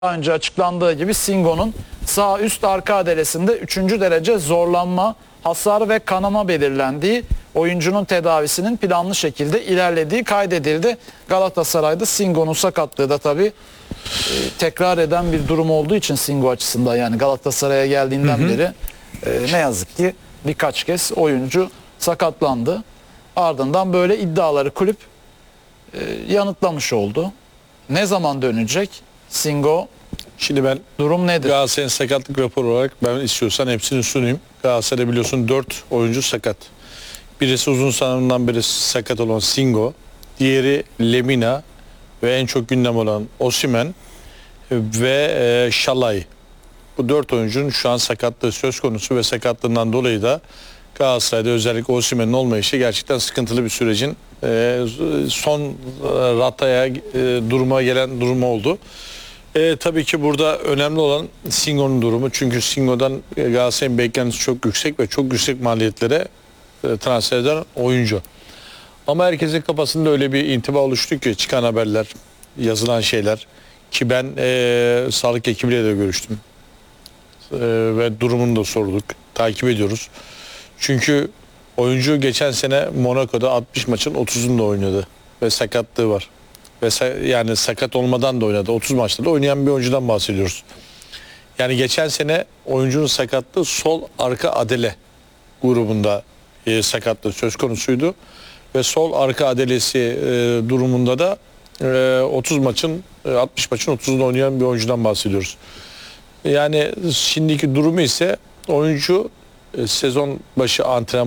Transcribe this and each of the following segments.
Daha önce açıklandığı gibi Singo'nun sağ üst arka adelesinde 3. derece zorlanma, hasar ve kanama belirlendiği, oyuncunun tedavisinin planlı şekilde ilerlediği kaydedildi. Galatasaray'da Singo'nun sakatlığı da tabii tekrar eden bir durum olduğu için Singo açısından, yani Galatasaray'a geldiğinden beri ne yazık ki birkaç kez oyuncu sakatlandı. Ardından böyle iddiaları kulüp yanıtlamış oldu. Ne zaman dönecek Singo? Şimdi ben Durum nedir? Galatasaray'ın sakatlık raporu olarak ben istiyorsan hepsini sunayım. Galatasaray'da biliyorsun 4 oyuncu sakat. Birisi uzun zamandan beri sakat olan Singo, diğeri Lemina ve en çok gündem olan Osimhen ve Şalay. Bu 4 oyuncunun şu an sakatlığı söz konusu ve sakatlığından dolayı da Galatasaray'da özellikle Osimhen'in olmayışı gerçekten sıkıntılı bir sürecin son rataya duruma gelen durumu oldu. Tabii ki burada önemli olan Singo'nun durumu. Çünkü Singo'dan Galatasaray'ın beklentisi çok yüksek ve çok yüksek maliyetlere transfer eden oyuncu. Ama herkesin kafasında öyle bir intiba oluştu ki çıkan haberler, yazılan şeyler ki ben sağlık ekibiyle de görüştüm. Ve durumunu da sorduk. Takip ediyoruz. Çünkü oyuncu geçen sene Monaco'da 60 maçın 30'unda oynadı ve sakatlığı var. Ve yani sakat olmadan da oynadı. 30 maçta da oynayan bir oyuncudan bahsediyoruz. Yani geçen sene oyuncunun sakatlığı sol arka adele grubunda sakatlığı söz konusuydu. Ve sol arka adelesi durumunda da 30 maçın 60 maçın 30'unda oynayan bir oyuncudan bahsediyoruz. Yani şimdiki durumu ise oyuncu sezon başı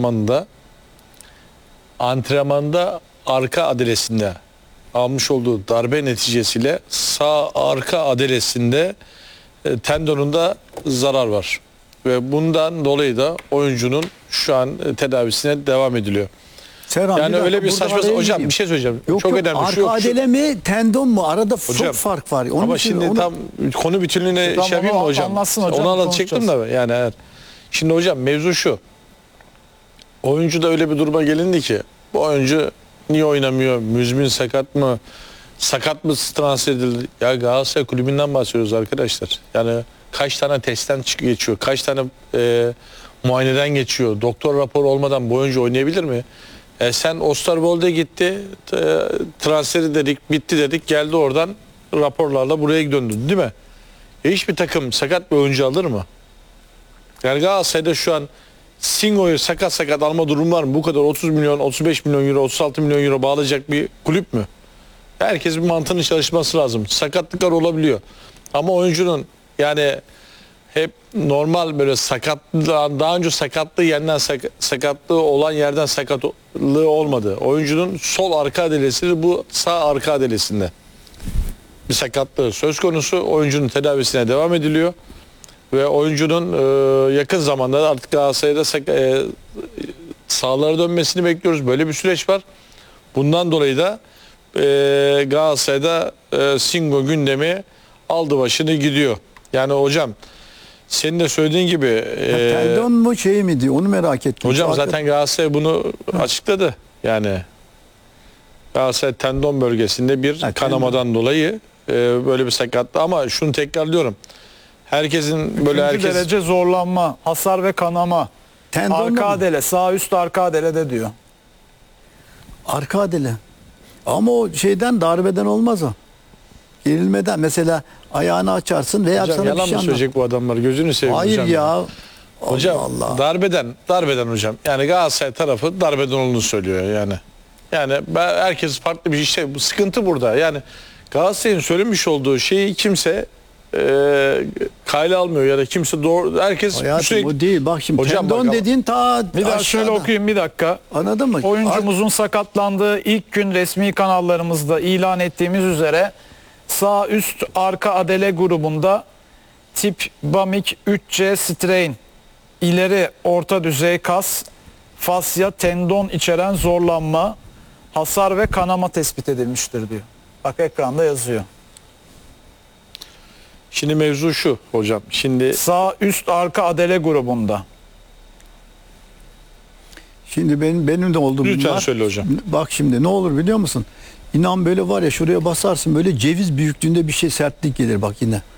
antrenmanda arka adelesinde almış olduğu darbe neticesiyle sağ arka adelesinde tendonunda zarar var. Ve bundan dolayı da oyuncunun şu an tedavisine devam ediliyor. Serhan, yani öyle bir saçma hocam bir şey söyleyeceğim. Yok, çok yok, önemli. arka adele mi tendon mu? Arada hocam, çok fark var. Onun ama için şimdi tam konu bütünlüğüne şey yapayım mı hocam? Onu anlatacaktım da yani evet. Şimdi hocam mevzu şu. Oyuncuda öyle bir duruma gelindi ki bu oyuncu niye oynamıyor? Müzmin sakat mı? Sakat mı transfer edildi? Ya Galatasaray kulübünden bahsediyoruz arkadaşlar. Yani kaç tane testten geçiyor? Kaç tane muayeneden geçiyor? Doktor raporu olmadan bu oyuncu oynayabilir mi? Sen Osterwold'e gitti. Transferi dedik, bitti dedik. Geldi oradan raporlarla buraya döndün değil mi? Hiçbir takım sakat bir oyuncu alır mı? Yani Galatasaray'da şu an Singo'yu sakat alma durumu var mı? Bu kadar 30 milyon, 35 milyon euro, 36 milyon euro bağlayacak bir kulüp mü? Herkes bir mantığının çalışması lazım. Sakatlıklar olabiliyor. Ama oyuncunun yani hep normal böyle daha önce sakatlığı yerinden sakatlığı olan yerden sakatlığı olmadı. Oyuncunun sol arka adelesi bu sağ arka adelesinde bir sakatlığı söz konusu. Oyuncunun tedavisine devam ediliyor. Ve oyuncunun yakın zamanda artık Galatasaray'da sahalara dönmesini bekliyoruz. Böyle bir süreç var. Bundan dolayı da Galatasaray'da Singo gündemi aldı başını gidiyor. Yani hocam senin de söylediğin gibi tendon mu şey mi diyor onu merak ettim. Hocam zaten Galatasaray bunu açıkladı. Yani Galatasaray tendon bölgesinde bir kanamadan dolayı böyle bir sakatlığı, ama şunu tekrarlıyorum. Herkesin böyle Üçüncü derece zorlanma, hasar ve kanama. Arka adele, sağ üst arka adele de diyor. Arka adele. Ama o şeyden, darbeden olmaz o. Gerilmeden mesela ayağını açarsın veya hocam, sana yalan bir şey mı söyleyecek bu adamlar? Gözünü seveyim Hayır hocam. ya. Hocam Allah. darbeden hocam. Yani Galatasaray tarafı darbeden olduğunu söylüyor yani. Yani herkes farklı bir şey. Bu sıkıntı burada. Yani Galatasaray'ın söylemiş olduğu şeyi kimse kayla almıyor ya da kimse doğru, herkes Hayatım, sürekli o değil. Bak şimdi hocam, tendon bak, dediğin ta Bir daha aşağıda. şöyle okuyayım bir dakika. Anladın mı? Oyuncumuzun sakatlandığı ilk gün resmi kanallarımızda ilan ettiğimiz üzere sağ üst arka adele grubunda tip Bamik 3C strain, ileri orta düzey kas, fasya, tendon içeren zorlanma, hasar ve kanama tespit edilmiştir diyor. Bak ekranda yazıyor. Şimdi mevzu şu hocam. Şimdi Sağ üst arka adele grubunda. Şimdi benim de olduğum lütfen bunlar. söyle hocam. Bak şimdi ne olur biliyor musun? İnan böyle var ya, şuraya basarsın böyle ceviz büyüklüğünde bir şey, sertlik gelir bak yine.